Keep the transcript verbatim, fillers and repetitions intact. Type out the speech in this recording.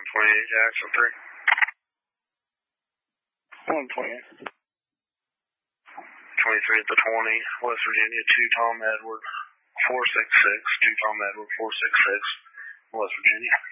one twenty-eight Jackson three. one twenty-eight. twenty-three at the twenty, West Virginia, two Tom Edward, four six six, two Tom Edward, four six six, West Virginia.